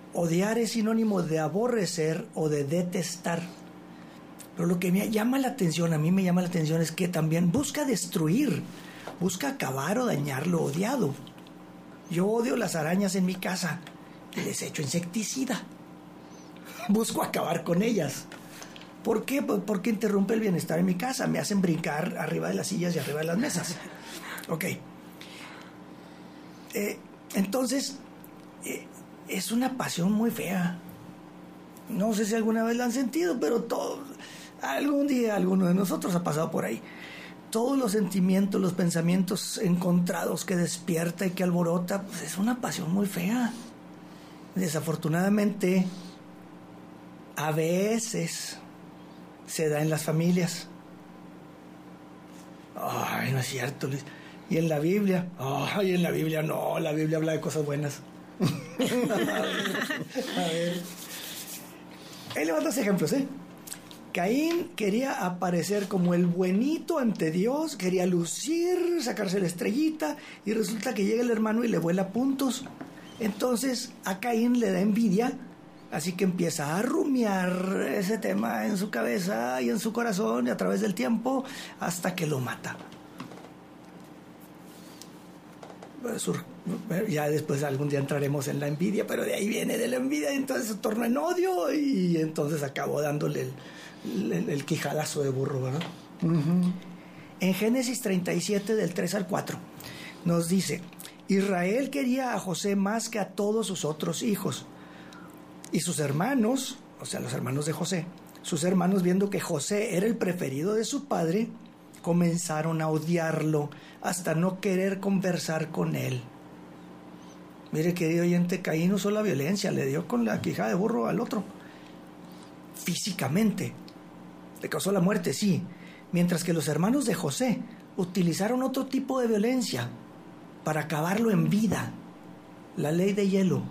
Odiar es sinónimo de aborrecer o de detestar. Pero lo que me llama la atención, a mí me llama la atención, es que también busca destruir, busca acabar o dañar lo odiado. Yo odio las arañas en mi casa y les echo insecticida. Busco acabar con ellas. ¿Por qué? Pues porque interrumpe el bienestar en mi casa. Me hacen brincar arriba de las sillas y arriba de las mesas. Ok. Entonces, es una pasión muy fea. No sé si alguna vez la han sentido, pero algún día alguno de nosotros ha pasado por ahí. Todos los sentimientos, los pensamientos encontrados que despierta y que alborota, pues es una pasión muy fea. Desafortunadamente, a veces se da en las familias. Ay, no es cierto, Luis. Y en la Biblia, ay, en la Biblia no, la Biblia habla de cosas buenas. A ver. Ahí le van dos ejemplos, Caín quería aparecer como el buenito ante Dios, quería lucir, sacarse la estrellita, y resulta que llega el hermano y le vuela puntos. Entonces a Caín le da envidia, así que empieza a rumiar ese tema en su cabeza y en su corazón y a través del tiempo hasta que lo mata. Ya después algún día entraremos en la envidia, pero de ahí viene de la envidia y entonces se torna en odio y entonces acabó dándole el quijadazo de burro, ¿verdad? Uh-huh. En Génesis 37 del 3 al 4 nos dice: Israel quería a José más que a todos sus otros hijos, y sus hermanos, o sea los hermanos de José, sus hermanos, viendo que José era el preferido de su padre, comenzaron a odiarlo hasta no querer conversar con él. Mire, querido oyente, Caín usó la violencia, le dio con la quijada de burro al otro. Físicamente. Le causó la muerte, sí. Mientras que los hermanos de José utilizaron otro tipo de violencia para acabarlo en vida. La ley de hielo.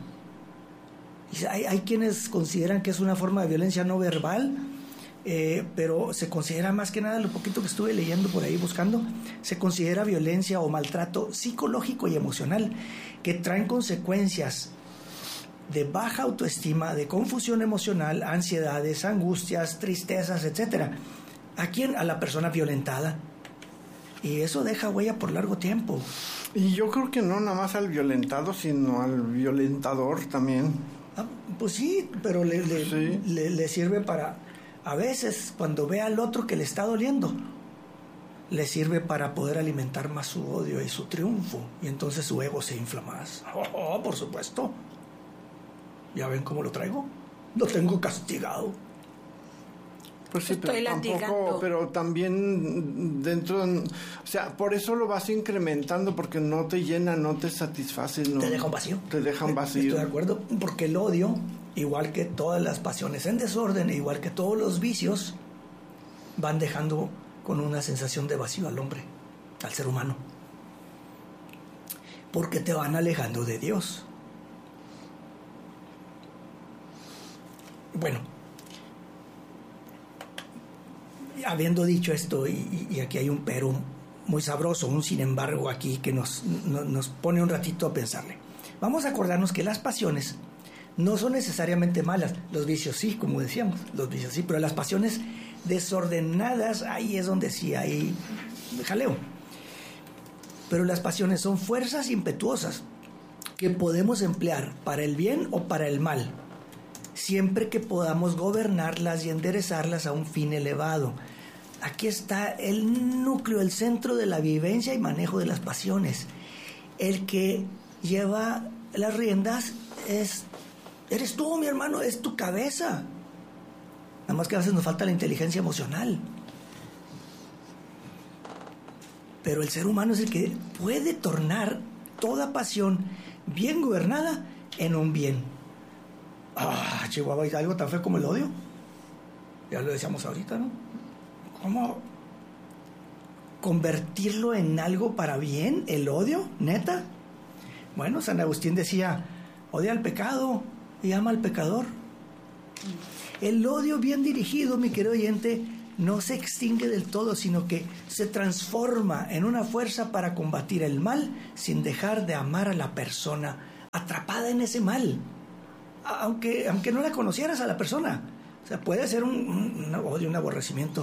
Y hay quienes consideran que es una forma de violencia no verbal, pero se considera, más que nada, lo poquito que estuve leyendo por ahí buscando, se considera violencia o maltrato psicológico y emocional que traen consecuencias de baja autoestima, de confusión emocional, ansiedades, angustias, tristezas, etc. ¿A quién? A la persona violentada. Y eso deja huella por largo tiempo. Y yo creo que no nada más al violentado, sino al violentador también. Pues sí, pero le sirve para... A veces, cuando ve al otro que le está doliendo, le sirve para poder alimentar más su odio y su triunfo. Y entonces su ego se infla más. Oh, por supuesto. ¿Ya ven cómo lo traigo? Lo tengo castigado. Pues sí, pero también dentro, o sea, por eso lo vas incrementando, porque no te llena, no te satisface, no, te deja un vacío. Te deja un vacío. Estoy de acuerdo, porque el odio, igual que todas las pasiones en desorden, igual que todos los vicios, van dejando con una sensación de vacío al hombre, al ser humano, porque te van alejando de Dios. Bueno, habiendo dicho esto, y aquí hay un pero muy sabroso, un sin embargo aquí que nos pone un ratito a pensarle. Vamos a acordarnos que las pasiones no son necesariamente malas. Los vicios sí, como decíamos, los vicios sí, pero las pasiones desordenadas, ahí es donde sí hay jaleo. Pero las pasiones son fuerzas impetuosas que podemos emplear para el bien o para el mal, siempre que podamos gobernarlas y enderezarlas a un fin elevado. Aquí está el núcleo, el centro de la vivencia y manejo de las pasiones. El que lleva las riendas eres tú, mi hermano, es tu cabeza. Nada más que a veces nos falta la inteligencia emocional. Pero el ser humano es el que puede tornar toda pasión bien gobernada en un bien. Chihuahua, ¿hay algo tan feo como el odio? Ya lo decíamos ahorita, ¿no? ¿Cómo convertirlo en algo para bien, el odio, neta? Bueno, San Agustín decía: odia al pecado y ama al pecador. El odio bien dirigido, mi querido oyente, no se extingue del todo, sino que se transforma en una fuerza para combatir el mal sin dejar de amar a la persona atrapada en ese mal. aunque no la conocieras a la persona. O sea, puede ser un odio, un aborrecimiento.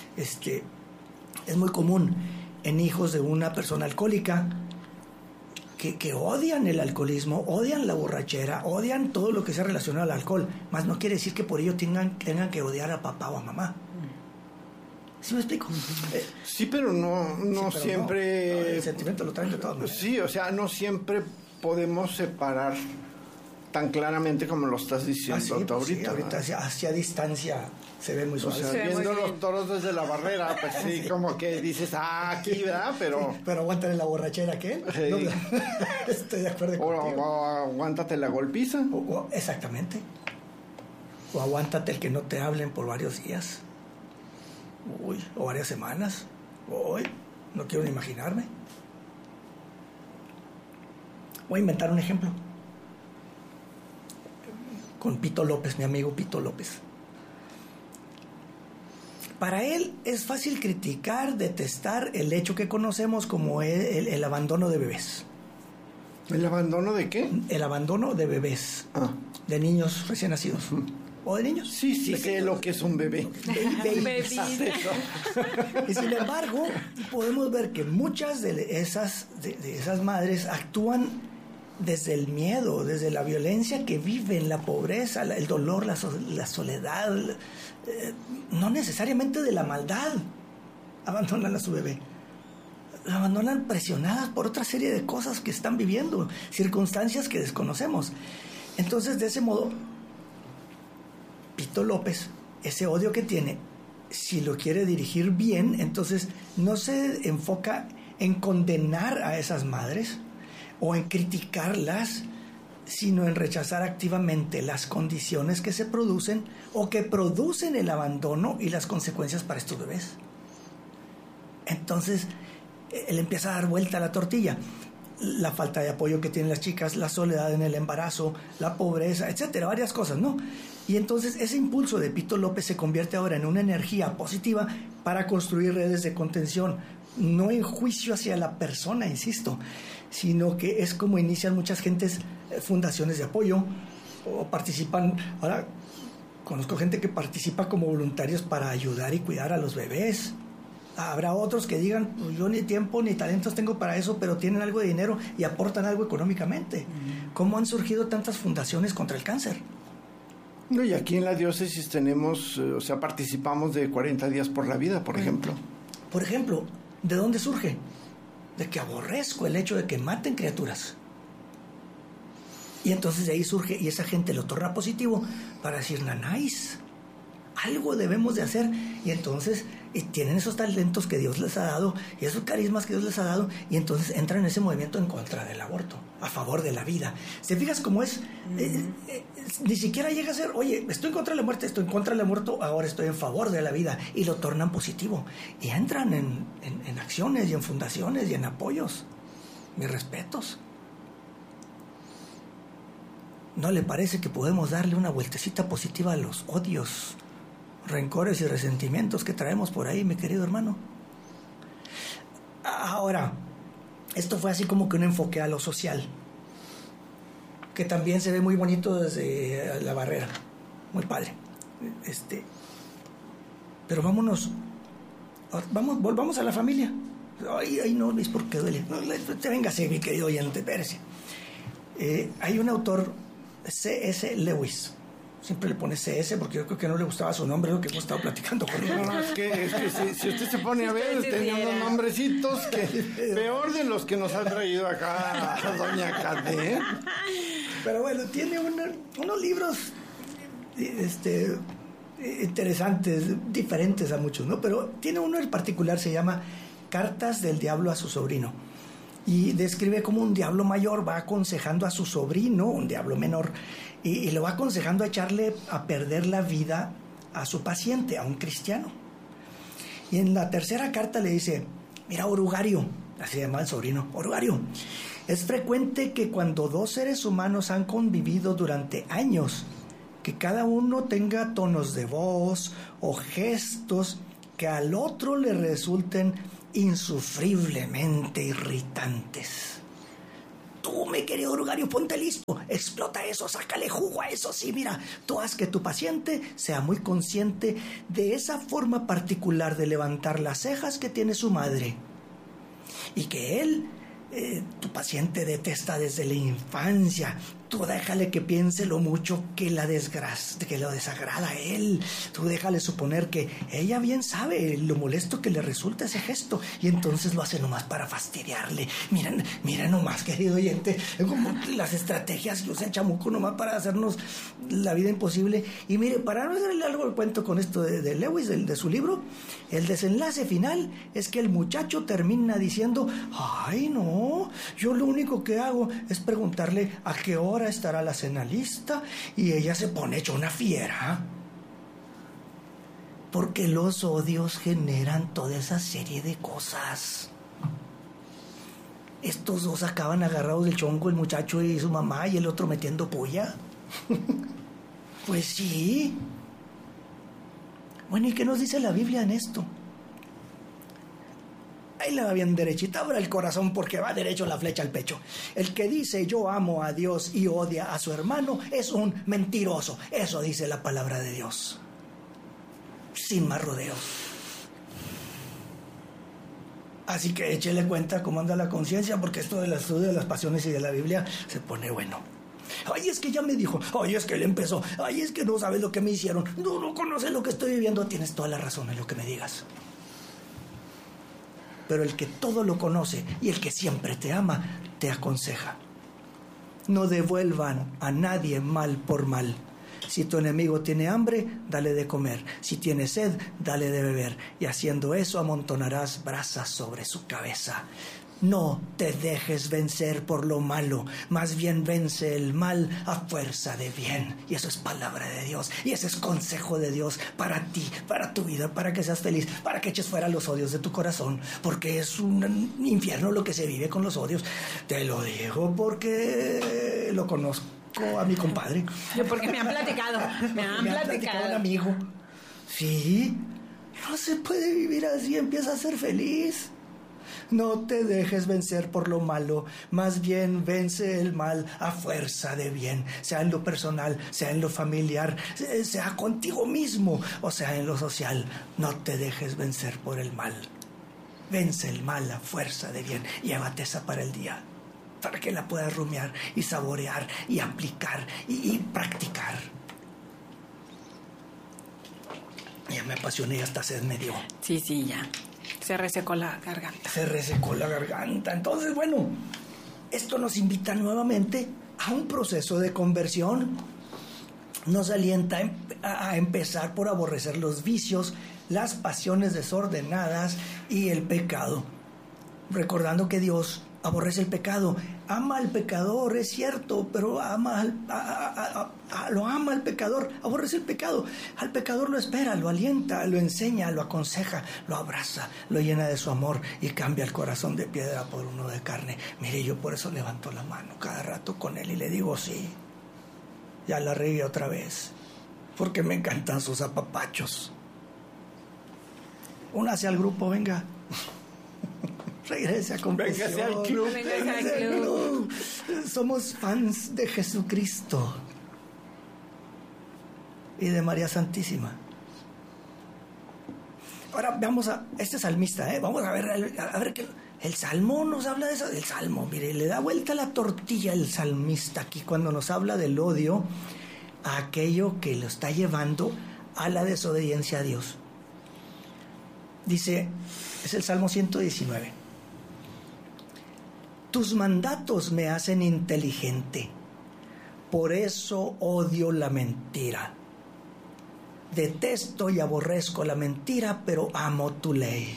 Es muy común en hijos de una persona alcohólica que odian el alcoholismo, odian la borrachera, odian todo lo que sea relacionado al alcohol. Más no quiere decir que por ello tengan que odiar a papá o a mamá. ¿Sí me explico? Sí, pero no sí, pero siempre... No, el sentimiento lo traen de todas maneras. Sí, o sea, no siempre podemos separar tan claramente como lo estás diciendo ahorita. Sí, ahorita hacia distancia se ve muy suave. O sea, viendo los toros desde la barrera, pues sí, como que dices, aquí, ¿verdad? Pero aguántale la borrachera, ¿qué? Sí. No, estoy de acuerdo contigo. O aguántate la golpiza. Exactamente. O aguántate el que no te hablen por varios días. O varias semanas. No quiero ni imaginarme. Voy a inventar un ejemplo. Con Pito López, mi amigo Pito López. Para él es fácil criticar, detestar el hecho que conocemos como el abandono de bebés. ¿El abandono de qué? El abandono de bebés. De niños recién nacidos. ¿O de niños? Sí, sé lo que es un bebé. Y sin embargo, podemos ver que muchas de esas madres actúan desde el miedo, desde la violencia que viven, la pobreza, el dolor, la soledad, no necesariamente de la maldad, abandonan a su bebé. La abandonan presionadas por otra serie de cosas que están viviendo, circunstancias que desconocemos. Entonces, de ese modo, Pito López, ese odio que tiene, si lo quiere dirigir bien, entonces no se enfoca en condenar a esas madres o en criticarlas, sino en rechazar activamente las condiciones que se producen o que producen el abandono y las consecuencias para estos bebés. Entonces, él empieza a dar vuelta a la tortilla. La falta de apoyo que tienen las chicas, la soledad en el embarazo, la pobreza, etcétera, varias cosas, ¿no? Y entonces ese impulso de Pito López se convierte ahora en una energía positiva para construir redes de contención, no en juicio hacia la persona, insisto, sino que es como inician muchas gentes fundaciones de apoyo o participan. Ahora conozco gente que participa como voluntarios para ayudar y cuidar a los bebés. Habrá otros que digan, pues yo ni tiempo ni talentos tengo para eso, pero tienen algo de dinero y aportan algo económicamente. ¿Cómo han surgido tantas fundaciones contra el cáncer? No, y aquí en la diócesis tenemos, participamos de 40 días por la vida, por ejemplo. Por ejemplo, ¿de dónde surge? De que aborrezco el hecho de que maten criaturas. Y entonces de ahí surge, y esa gente lo torna positivo para decir, nanáis, algo debemos de hacer. Y entonces tienen esos talentos que Dios les ha dado y esos carismas que Dios les ha dado, y entonces entran en ese movimiento en contra del aborto, a favor de la vida. ¿Te fijas cómo es? Ni siquiera llega a ser, oye, estoy en contra de la muerte, estoy en contra del aborto, ahora estoy en favor de la vida, y lo tornan positivo. Y entran en acciones y en fundaciones y en apoyos. Mis respetos. ¿No le parece que podemos darle una vueltecita positiva a los odios, rencores y resentimientos que traemos por ahí, mi querido hermano? Ahora, esto fue así como que un enfoque a lo social, que también se ve muy bonito desde la barrera, muy padre. Pero volvamos a la familia. Ay, no, Luis, ¿por qué duele? No, véngase, mi querido oyente, espérese. Hay un autor, C.S. Lewis. Siempre le pone CS porque yo creo que no le gustaba su nombre, lo que hemos estado platicando con él. No, es que si usted se pone a ver, tenía unos nombrecitos que peor de los que nos han traído acá a doña Cate. Pero bueno, tiene unos libros interesantes, diferentes a muchos, ¿no? Pero tiene uno en particular, se llama Cartas del Diablo a su sobrino. Y describe cómo un diablo mayor va aconsejando a su sobrino, un diablo menor, y lo va aconsejando a echarle a perder la vida a su paciente, a un cristiano. Y en la tercera carta le dice, mira, Orugario, así se llama el sobrino, Orugario, es frecuente que cuando dos seres humanos han convivido durante años, que cada uno tenga tonos de voz o gestos que al otro le resulten insufriblemente irritantes. tú, mi querido Rugario, ponte listo, explota eso, sácale jugo a eso, sí, mira, tú haz que tu paciente sea muy consciente de esa forma particular de levantar las cejas que tiene su madre, y que él, tu paciente detesta desde la infancia. Tú déjale que piense lo mucho que lo desagrada a él. Tú déjale suponer que ella bien sabe lo molesto que le resulta ese gesto, y entonces lo hace nomás para fastidiarle. Mira nomás, querido oyente, como las estrategias que usa el chamuco nomás para hacernos la vida imposible. Y mire, para no hacerle algo el cuento con esto de Lewis, de su libro, el desenlace final es que el muchacho termina diciendo: ay, no, yo lo único que hago es preguntarle a qué hora estará la cena lista, y ella se pone hecha una fiera. Porque los odios generan toda esa serie de cosas. Estos dos acaban agarrados del chonco, el muchacho y su mamá, y el otro metiendo polla. Pues sí. Bueno, ¿y qué nos dice la Biblia en esto? Ahí la va bien derechita, abra el corazón porque va derecho la flecha al pecho. El que dice yo amo a Dios y odia a su hermano es un mentiroso. Eso dice la palabra de Dios. Sin más rodeos. Así que échele cuenta cómo anda la conciencia, porque esto del estudio de las pasiones y de la Biblia se pone bueno. Ay, es que ya me dijo, ay, es que él empezó, ay, es que no sabes lo que me hicieron, no conoces lo que estoy viviendo. Tienes toda la razón en lo que me digas. Pero el que todo lo conoce y el que siempre te ama, te aconseja: no devuelvan a nadie mal por mal. Si tu enemigo tiene hambre, dale de comer. Si tiene sed, dale de beber. Y haciendo eso, amontonarás brasas sobre su cabeza. No te dejes vencer por lo malo, más bien vence el mal a fuerza de bien. Y eso es palabra de Dios, y ese es consejo de Dios para ti, para tu vida, para que seas feliz, para que eches fuera los odios de tu corazón, porque es un infierno lo que se vive con los odios. Te lo digo porque lo conozco a mi compadre. Yo porque me han platicado, me han platicado un amigo. Sí, no se puede vivir así, empieza a ser feliz. No te dejes vencer por lo malo, más bien vence el mal a fuerza de bien, sea en lo personal, sea en lo familiar, sea contigo mismo, o sea en lo social. No te dejes vencer por el mal. Vence el mal a fuerza de bien. Llévate esa para el día, para que la puedas rumiar y saborear y aplicar y practicar. Ya me apasioné y hasta sed me dio. Sí, ya. Se resecó la garganta. Entonces, bueno, esto nos invita nuevamente a un proceso de conversión. Nos alienta a empezar por aborrecer los vicios, las pasiones desordenadas y el pecado. Recordando que Dios aborrece el pecado, ama al pecador, es cierto, pero lo ama al pecador, aborrece el pecado, al pecador lo espera, lo alienta, lo enseña, lo aconseja, lo abraza, lo llena de su amor y cambia el corazón de piedra por uno de carne. Mire, yo por eso levanto la mano cada rato con él y le digo: sí, ya la regué otra vez, porque me encantan sus apapachos. Únase al grupo, venga. Regrese a Confesión. Véngase al club. Véngase al club. Somos fans de Jesucristo y de María Santísima. Ahora vamos a este salmista, vamos a ver que el Salmo nos habla de eso. El Salmo, mire, le da vuelta la tortilla el salmista aquí cuando nos habla del odio a aquello que lo está llevando a la desobediencia a Dios. Dice, es el Salmo 119. Tus mandatos me hacen inteligente, por eso odio la mentira. Detesto y aborrezco la mentira, pero amo tu ley.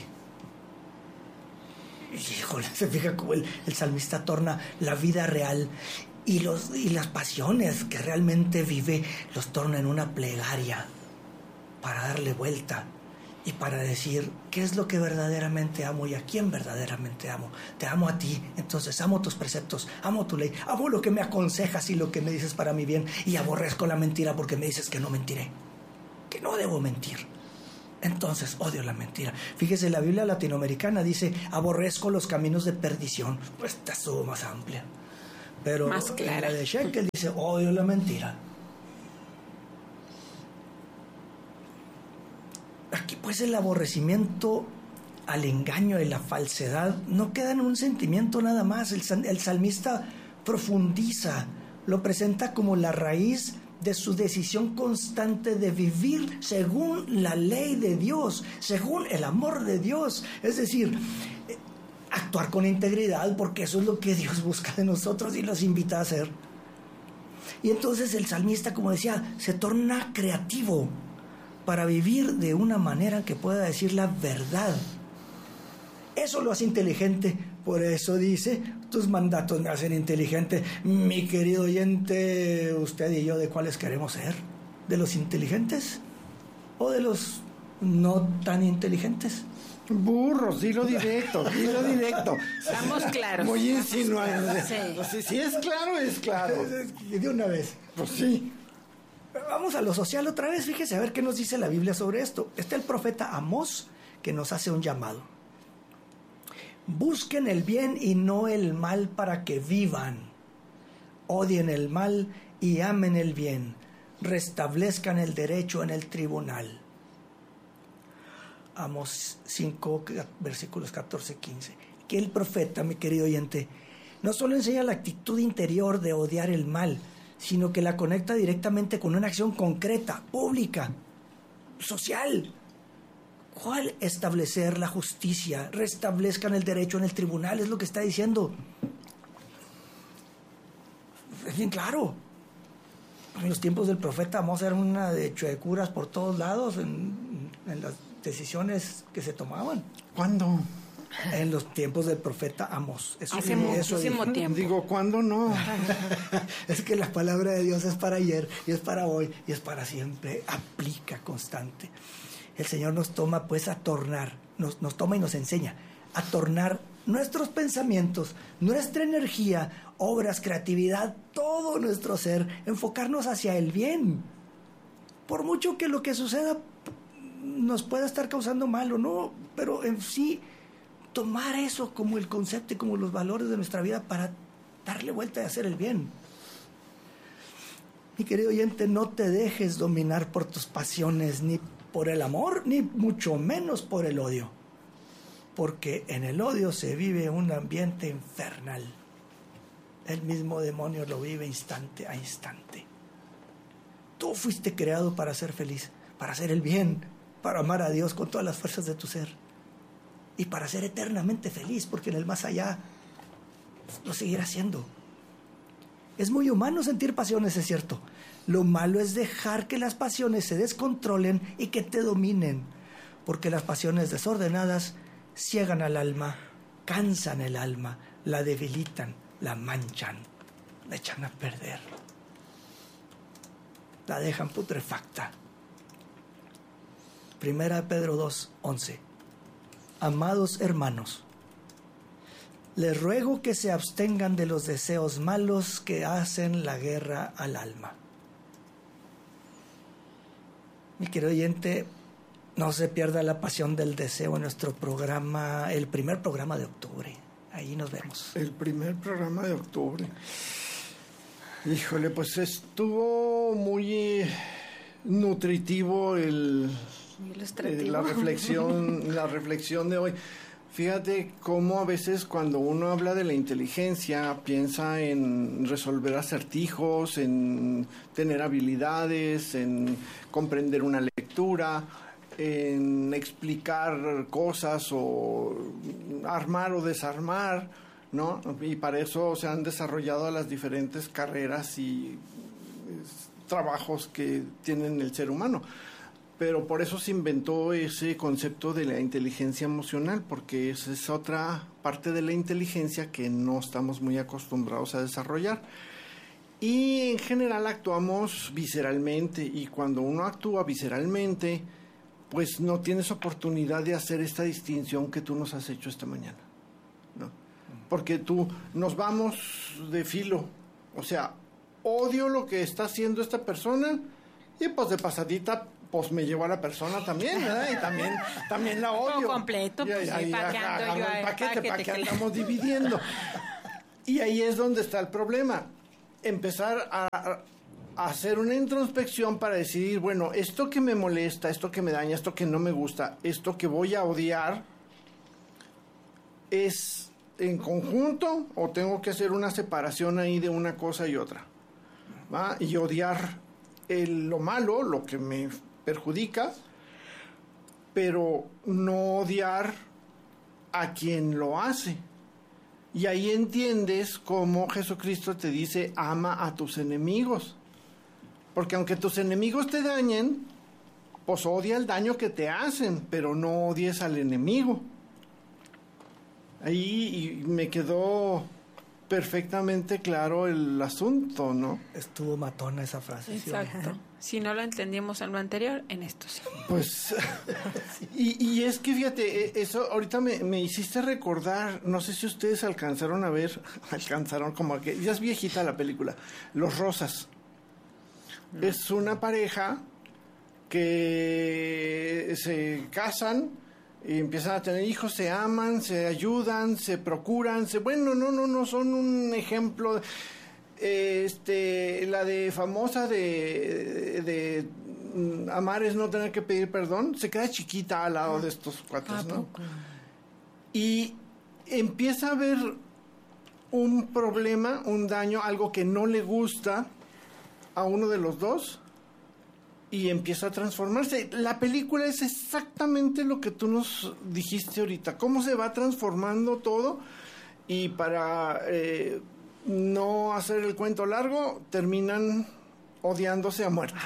Híjole, se fija cómo el salmista torna la vida real y las pasiones que realmente vive, los torna en una plegaria para darle vuelta. Y para decir qué es lo que verdaderamente amo y a quién verdaderamente amo. Te amo a ti, entonces amo tus preceptos, amo tu ley, amo lo que me aconsejas y lo que me dices para mi bien, y aborrezco la mentira porque me dices que no mentiré, que no debo mentir. Entonces odio la mentira. Fíjese, la Biblia latinoamericana dice: aborrezco los caminos de perdición. Pues esta estuvo más amplia. Pero más clara. La de Shekel dice, odio la mentira. Aquí pues el aborrecimiento al engaño y la falsedad no queda en un sentimiento nada más. El salmista profundiza, lo presenta como la raíz de su decisión constante de vivir según la ley de Dios, según el amor de Dios. Es decir, actuar con integridad, porque eso es lo que Dios busca de nosotros y nos invita a hacer. Y entonces el salmista, como decía, se torna creativo para vivir de una manera que pueda decir la verdad. Eso lo hace inteligente. Por eso dice, tus mandatos me hacen inteligente. Mi querido oyente, usted y yo, ¿de cuáles queremos ser? ¿De los inteligentes o de los no tan inteligentes? Burros, dilo directo. Estamos claros. Muy insinuante. Sí. Si es claro, es claro. De una vez. Pues sí. Vamos a lo social otra vez. Fíjese a ver qué nos dice la Biblia sobre esto. Está el profeta Amós, que nos hace un llamado. Busquen el bien y no el mal para que vivan. Odien el mal y amen el bien. Restablezcan el derecho en el tribunal. Amós 5, versículos 14-15. Que el profeta, mi querido oyente, no solo enseña la actitud interior de odiar el mal, sino que la conecta directamente con una acción concreta, pública, social. ¿Cuál? Establecer la justicia, restablezcan el derecho en el tribunal, es lo que está diciendo. Es bien claro. En los tiempos del profeta Amós era una de chuecuras por todos lados en las decisiones que se tomaban. ¿Cuándo? En los tiempos del profeta Amós. Hace muchísimo tiempo. Digo, ¿cuándo no? Es que la palabra de Dios es para ayer, y es para hoy, y es para siempre. Aplica constante. El Señor nos toma pues a tornar, nos toma y nos enseña a tornar nuestros pensamientos, nuestra energía, obras, creatividad, todo nuestro ser, enfocarnos hacia el bien. Por mucho que lo que suceda nos pueda estar causando mal o no, pero en sí, tomar eso como el concepto y como los valores de nuestra vida para darle vuelta y hacer el bien. Mi querido oyente, no te dejes dominar por tus pasiones, ni por el amor, ni mucho menos por el odio. Porque en el odio se vive un ambiente infernal. El mismo demonio lo vive instante a instante. Tú fuiste creado para ser feliz, para hacer el bien, para amar a Dios con todas las fuerzas de tu ser. Y para ser eternamente feliz, porque en el más allá lo seguirás siendo. Es muy humano sentir pasiones, es cierto. Lo malo es dejar que las pasiones se descontrolen y que te dominen, porque las pasiones desordenadas ciegan al alma, cansan el alma, la debilitan, la manchan, la echan a perder, la dejan putrefacta. Primera Pedro 2:11. Amados hermanos, les ruego que se abstengan de los deseos malos que hacen la guerra al alma. Mi querido oyente, no se pierda la pasión del deseo en nuestro programa, el primer programa de octubre. Ahí nos vemos. El primer programa de octubre. Híjole, pues estuvo muy nutritivo la reflexión de hoy. Fíjate cómo a veces cuando uno habla de la inteligencia piensa en resolver acertijos, en tener habilidades, en comprender una lectura, en explicar cosas o armar o desarmar, ¿no? Y para eso se han desarrollado las diferentes carreras y trabajos que tienen el ser humano. Pero por eso se inventó ese concepto de la inteligencia emocional, porque esa es otra parte de la inteligencia que no estamos muy acostumbrados a desarrollar. Y en general actuamos visceralmente, y cuando uno actúa visceralmente, pues no tienes oportunidad de hacer esta distinción que tú nos has hecho esta mañana, ¿no? Porque nos vamos de filo, o sea, odio lo que está haciendo esta persona, y pues de pasadita pues me llevo a la persona también, ¿verdad? Y también la odio. Todo completo, pues sí, ¿para qué andamos dividiendo? Y ahí es donde está el problema. Empezar a hacer una introspección para decidir, bueno, esto que me molesta, esto que me daña, esto que no me gusta, esto que voy a odiar, ¿es en conjunto o tengo que hacer una separación ahí de una cosa y otra? ¿Va? Y odiar lo malo, lo que me perjudica, pero no odiar a quien lo hace. Y ahí entiendes cómo Jesucristo te dice, ama a tus enemigos. Porque aunque tus enemigos te dañen, pues odia el daño que te hacen, pero no odies al enemigo. Ahí me quedó perfectamente claro el asunto, ¿no? Estuvo matona esa frase. Exacto. Si no lo entendimos en lo anterior, en esto sí. Pues, y es que fíjate, eso ahorita me hiciste recordar, no sé si ustedes alcanzaron a ver, como que ya es viejita la película, Los Rosas. No. Es una pareja que se casan y empiezan a tener hijos, se aman, se ayudan, se procuran, no son un ejemplo. La de famosa de amar es no tener que pedir perdón, se queda chiquita al lado de estos cuates, ¿no? Y empieza a haber un problema, un daño, algo que no le gusta a uno de los dos, y empieza a transformarse. La película es exactamente lo que tú nos dijiste ahorita, cómo se va transformando todo, y para no hacer el cuento largo, terminan odiándose a muerte.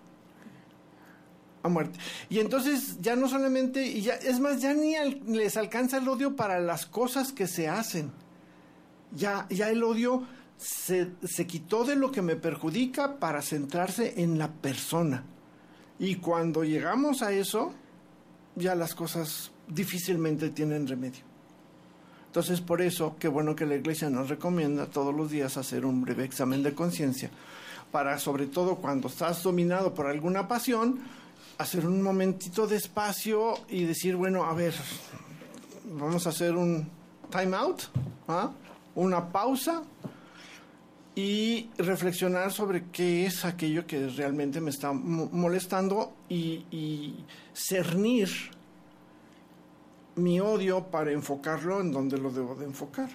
A muerte. Y entonces ya no solamente, es más, ya ni les alcanza el odio para las cosas que se hacen. Ya el odio se quitó de lo que me perjudica para centrarse en la persona. Y cuando llegamos a eso, ya las cosas difícilmente tienen remedio. Entonces, por eso, qué bueno que la Iglesia nos recomienda todos los días hacer un breve examen de conciencia, para, sobre todo cuando estás dominado por alguna pasión, hacer un momentito de espacio y decir, bueno, a ver, vamos a hacer un time out, una pausa, y reflexionar sobre qué es aquello que realmente me está molestando, y cernir mi odio para enfocarlo en donde lo debo de enfocar.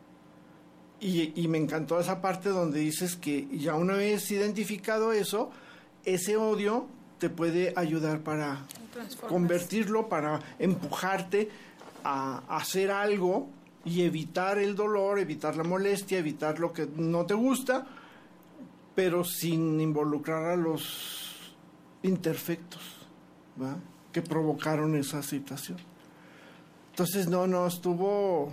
Y me encantó esa parte donde dices que ya una vez identificado eso, ese odio te puede ayudar para convertirlo, para empujarte a hacer algo y evitar el dolor, evitar la molestia, evitar lo que no te gusta, pero sin involucrar a los imperfectos, ¿va?, que provocaron esa situación. Entonces, estuvo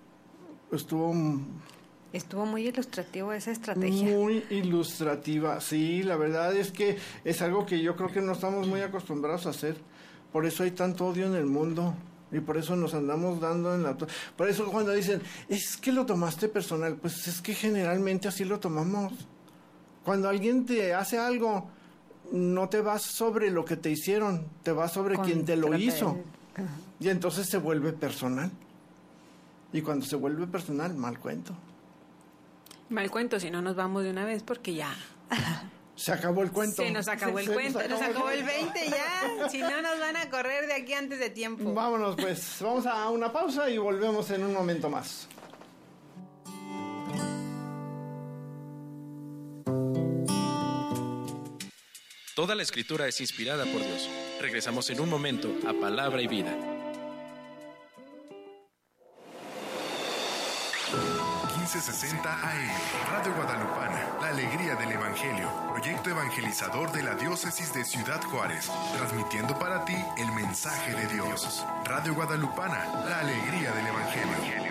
muy ilustrativo esa estrategia. Muy ilustrativa, sí, la verdad es que es algo que yo creo que no estamos muy acostumbrados a hacer. Por eso hay tanto odio en el mundo y por eso nos andamos dando Por eso cuando dicen, es que lo tomaste personal, pues es que generalmente así lo tomamos. Cuando alguien te hace algo, no te vas sobre lo que te hicieron, te vas sobre quien te lo hizo. Y entonces se vuelve personal. Y cuando se vuelve personal, mal cuento. Mal cuento, si no nos vamos de una vez porque ya... Se acabó el cuento. Se nos acabó el cuento, nos acabó el 20 ya. Si no, nos van a correr de aquí antes de tiempo. Vámonos pues, vamos a una pausa y volvemos en un momento más. Toda la escritura es inspirada por Dios. Regresamos en un momento a Palabra y Vida. 1560 AM, Radio Guadalupana, la alegría del Evangelio, proyecto evangelizador de la diócesis de Ciudad Juárez, transmitiendo para ti el mensaje de Dios. Radio Guadalupana, la alegría del Evangelio.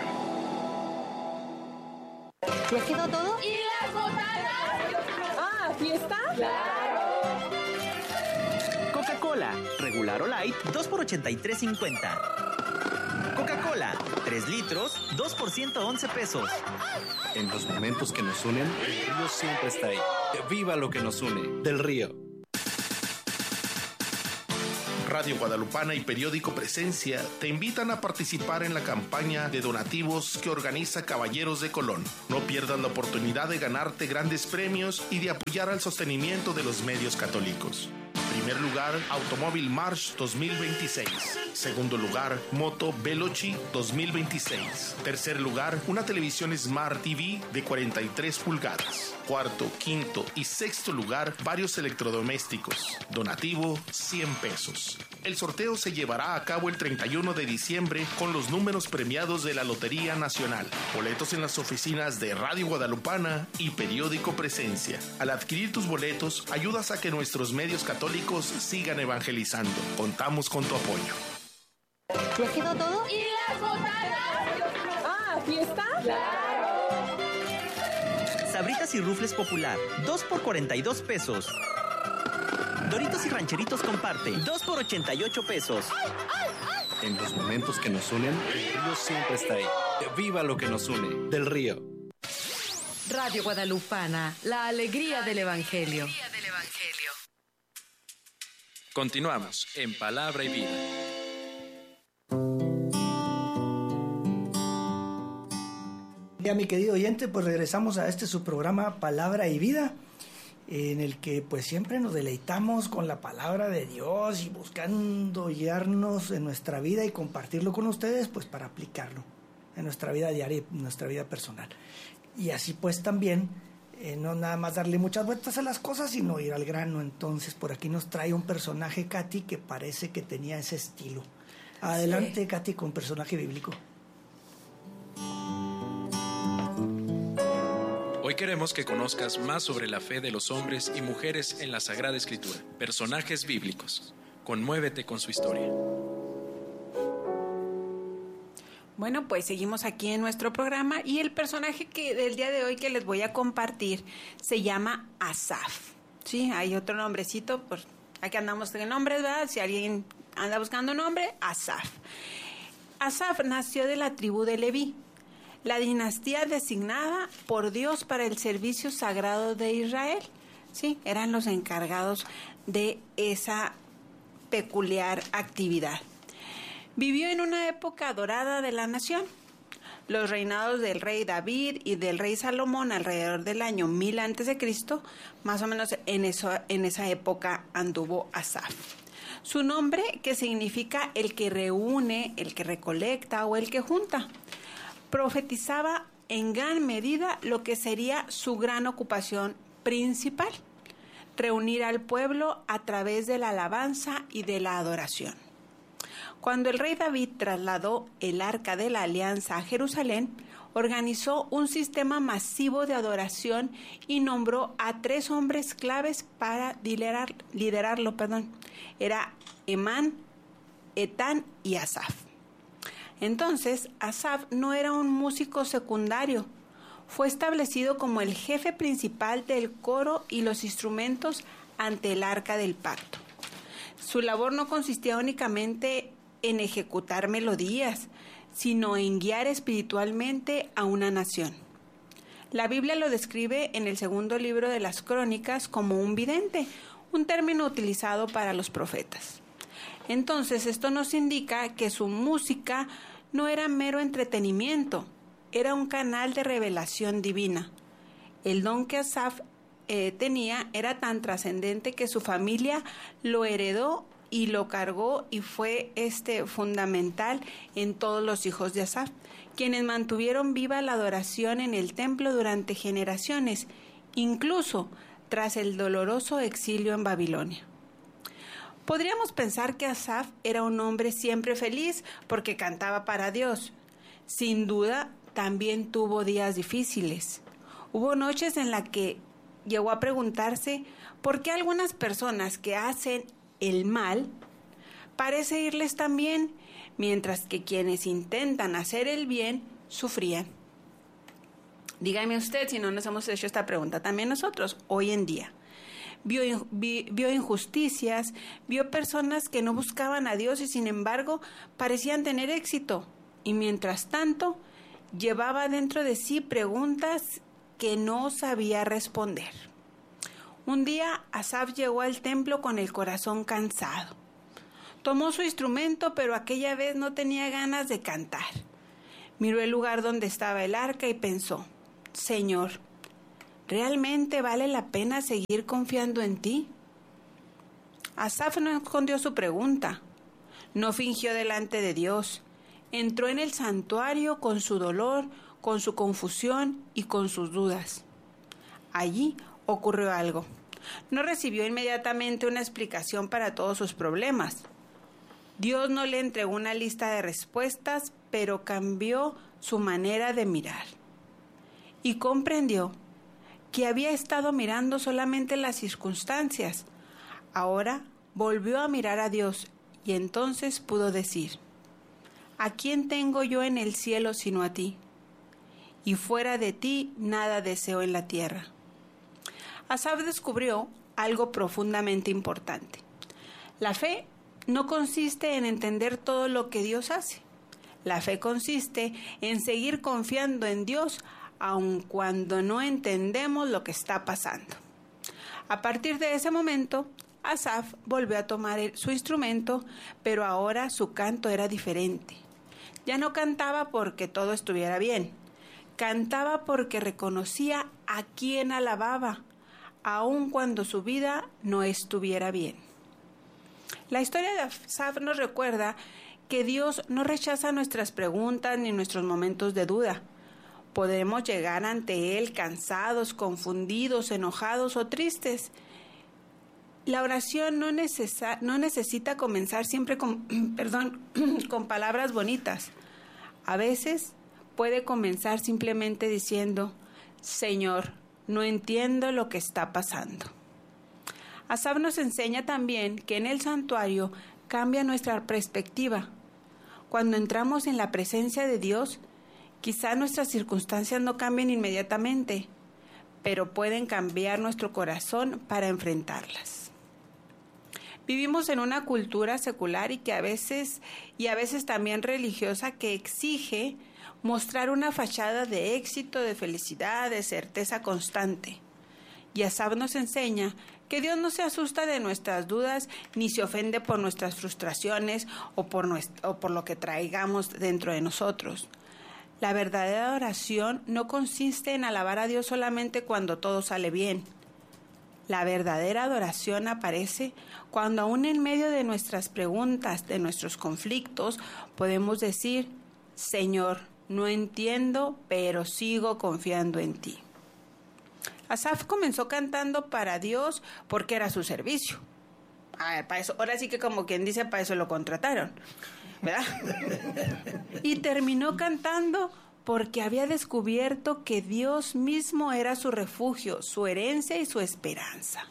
¿Ya quedó todo? ¿Y las botanas? ¿Aquí está? ¡Claro! Coca-Cola, regular o light, 2 por 83.50. Coca-Cola, 3 litros, 2 por 111 pesos. En los momentos que nos unen, el río siempre está ahí. ¡Viva lo que nos une! Del Río. Radio Guadalupana y Periódico Presencia te invitan a participar en la campaña de donativos que organiza Caballeros de Colón. No pierdas la oportunidad de ganarte grandes premios y de apoyar al sostenimiento de los medios católicos. Primer lugar, Automóvil March 2026. Segundo lugar, Moto Veloci 2026. Tercer lugar, una televisión Smart TV de 43 pulgadas. Cuarto, quinto y sexto lugar, varios electrodomésticos. Donativo, 100 pesos. El sorteo se llevará a cabo el 31 de diciembre con los números premiados de la Lotería Nacional. Boletos en las oficinas de Radio Guadalupana y Periódico Presencia. Al adquirir tus boletos, ayudas a que nuestros medios católicos sigan evangelizando. Contamos con tu apoyo. ¿Ya quedó todo? ¿Y las botanas? Ah, ¿fiesta? ¡Claro! Sabritas y Rufles Popular, 2 por 42 pesos. Doritos y Rancheritos Comparte, 2 por 88 pesos. En los momentos que nos unen, el río siempre está ahí. ¡Viva lo que nos une! Del Río. Radio Guadalupana, la alegría del Evangelio. Continuamos en Palabra y Vida. Ya, mi querido oyente, pues regresamos a su programa Palabra y Vida, en el que pues siempre nos deleitamos con la palabra de Dios y buscando guiarnos en nuestra vida y compartirlo con ustedes, pues para aplicarlo en nuestra vida diaria y en nuestra vida personal. Y así pues también, no nada más darle muchas vueltas a las cosas, sino ir al grano. Entonces por aquí nos trae un personaje, Katy, que parece que tenía ese estilo. Adelante, sí. Katy, con personaje bíblico. Hoy queremos que conozcas más sobre la fe de los hombres y mujeres en la Sagrada Escritura, personajes bíblicos. Conmuévete con su historia. Bueno, pues seguimos aquí en nuestro programa y el personaje del día de hoy que les voy a compartir se llama Asaf. Sí, hay otro nombrecito, pues aquí andamos en nombres, ¿verdad? Si alguien anda buscando nombre, Asaf. Asaf nació de la tribu de Leví, la dinastía designada por Dios para el servicio sagrado de Israel. Sí, eran los encargados de esa peculiar actividad. Vivió en una época dorada de la nación. Los reinados del rey David y del rey Salomón alrededor del año 1000 a.C., más o menos en esa época anduvo Asaf. Su nombre, que significa el que reúne, el que recolecta o el que junta, profetizaba en gran medida lo que sería su gran ocupación principal: reunir al pueblo a través de la alabanza y de la adoración. Cuando el rey David trasladó el Arca de la Alianza a Jerusalén, organizó un sistema masivo de adoración y nombró a 3 hombres claves para liderarlo. Era Emán, Etán y Asaf. Entonces, Asaf no era un músico secundario. Fue establecido como el jefe principal del coro y los instrumentos ante el Arca del Pacto. Su labor no consistía únicamente en ejecutar melodías, sino en guiar espiritualmente a una nación. La Biblia lo describe en el segundo libro de las Crónicas como un vidente, un término utilizado para los profetas. Entonces, esto nos indica que su música no era mero entretenimiento, era un canal de revelación divina. El don que Asaf tenía era tan trascendente que su familia lo heredó y lo cargó, y fue fundamental en todos los hijos de Asaf, quienes mantuvieron viva la adoración en el templo durante generaciones, incluso tras el doloroso exilio en Babilonia. Podríamos pensar que Asaf era un hombre siempre feliz porque cantaba para Dios. Sin duda, también tuvo días difíciles. Hubo noches en las que llegó a preguntarse por qué algunas personas que hacen el mal parece irles tan bien, mientras que quienes intentan hacer el bien sufrían. Dígame usted si no nos hemos hecho esta pregunta también nosotros hoy en día. Vio injusticias, vio personas que no buscaban a Dios y sin embargo parecían tener éxito, y mientras tanto llevaba dentro de sí preguntas que no sabía responder. Un día Asaf llegó al templo con el corazón cansado. Tomó su instrumento, pero aquella vez no tenía ganas de cantar. Miró el lugar donde estaba el arca y pensó: Señor, ¿realmente vale la pena seguir confiando en ti? Asaf no escondió su pregunta, no fingió delante de Dios. Entró en el santuario con su dolor, con su confusión y con sus dudas. Allí ocurrió algo. No recibió inmediatamente una explicación para todos sus problemas. Dios no le entregó una lista de respuestas, pero cambió su manera de mirar. Y comprendió que había estado mirando solamente las circunstancias. Ahora volvió a mirar a Dios y entonces pudo decir: ¿a quién tengo yo en el cielo sino a ti? Y fuera de ti nada deseo en la tierra. Asaf descubrió algo profundamente importante. La fe no consiste en entender todo lo que Dios hace. La fe consiste en seguir confiando en Dios aun cuando no entendemos lo que está pasando. A partir de ese momento, Asaf volvió a tomar su instrumento, pero ahora su canto era diferente. Ya no cantaba porque todo estuviera bien. Cantaba porque reconocía a quien alababa, aun cuando su vida no estuviera bien. La historia de Asaf nos recuerda que Dios no rechaza nuestras preguntas ni nuestros momentos de duda. Podemos llegar ante Él cansados, confundidos, enojados o tristes. La oración no necesita comenzar siempre con palabras bonitas. A veces puede comenzar simplemente diciendo: Señor, no entiendo lo que está pasando. Asaf nos enseña también que en el santuario cambia nuestra perspectiva. Cuando entramos en la presencia de Dios, quizá nuestras circunstancias no cambien inmediatamente, pero pueden cambiar nuestro corazón para enfrentarlas. Vivimos en una cultura secular y a veces también religiosa que exige mostrar una fachada de éxito, de felicidad, de certeza constante. Y Asaf nos enseña que Dios no se asusta de nuestras dudas ni se ofende por nuestras frustraciones o por lo que traigamos dentro de nosotros. La verdadera oración no consiste en alabar a Dios solamente cuando todo sale bien. La verdadera adoración aparece cuando aún en medio de nuestras preguntas, de nuestros conflictos, podemos decir: Señor, no entiendo, pero sigo confiando en ti. Asaf comenzó cantando para Dios porque era su servicio. Para eso, ahora sí que como quien dice, para eso lo contrataron, ¿verdad? Y terminó cantando porque había descubierto que Dios mismo era su refugio, su herencia y su esperanza.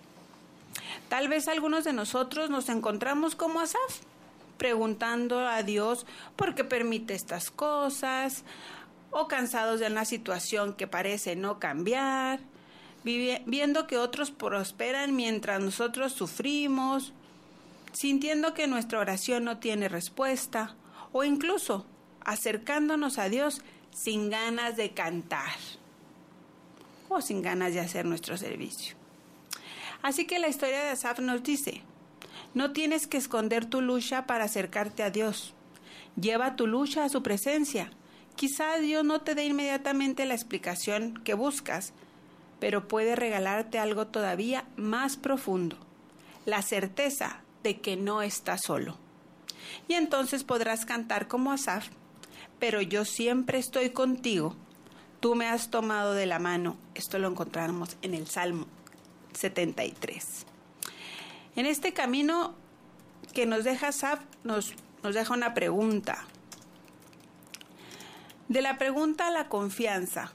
Tal vez algunos de nosotros nos encontramos como Asaf, preguntando a Dios por qué permite estas cosas, o cansados de una situación que parece no cambiar, viendo que otros prosperan mientras nosotros sufrimos, sintiendo que nuestra oración no tiene respuesta, o incluso acercándonos a Dios sin ganas de cantar o sin ganas de hacer nuestro servicio. Así que la historia de Asaf nos dice: no tienes que esconder tu lucha para acercarte a Dios. Lleva tu lucha a su presencia. Quizá Dios no te dé inmediatamente la explicación que buscas, pero puede regalarte algo todavía más profundo: la certeza de que no estás solo. Y entonces podrás cantar como Asaf: pero yo siempre estoy contigo, tú me has tomado de la mano. Esto lo encontramos en el Salmo 73. En este camino que nos deja Asaf, nos deja una pregunta. De la pregunta a la confianza,